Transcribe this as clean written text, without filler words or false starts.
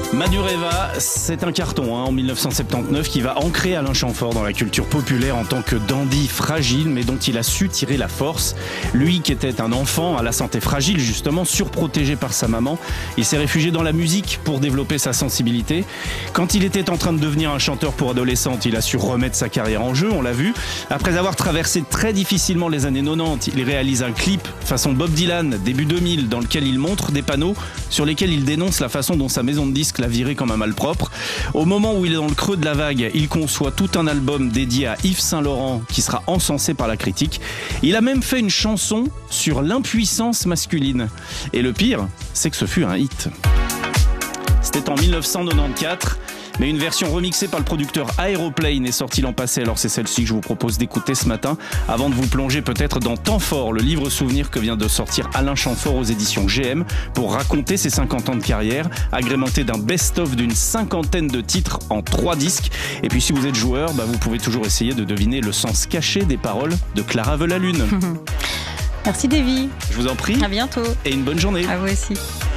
Madureva, c'est un carton en 1979 qui va ancrer Alain Chamfort dans la culture populaire en tant que dandy fragile mais dont il a su tirer la force. Lui qui était un enfant à la santé fragile justement, surprotégé par sa maman, il s'est réfugié dans la musique pour développer sa sensibilité. Quand il était en train de devenir un chanteur pour adolescentes, il a su remettre sa carrière en jeu, on l'a vu. Après avoir traversé très difficilement les années 90, il réalise un clip façon Bob Dylan début 2000 dans lequel il montre des panneaux sur lesquels il dénonce la façon dont sa maison de disques l'a viré comme un malpropre. Au moment où il est dans le creux de la vague, il conçoit tout un album dédié à Yves Saint-Laurent qui sera encensé par la critique. Il a même fait une chanson sur l'impuissance masculine. Et le pire, c'est que ce fut un hit. C'était en 1994. Mais une version remixée par le producteur Aeroplane est sortie l'an passé, alors c'est celle-ci que je vous propose d'écouter ce matin, avant de vous plonger peut-être dans Temps fort, le livre souvenir que vient de sortir Alain Chamfort aux éditions GM, pour raconter ses 50 ans de carrière, agrémenté d'un best-of d'une 50aine de titres en 3 disques. Et puis si vous êtes joueur, vous pouvez toujours essayer de deviner le sens caché des paroles de Clara veut la lune. Merci Davy. Je vous en prie. À bientôt. Et une bonne journée. À vous aussi.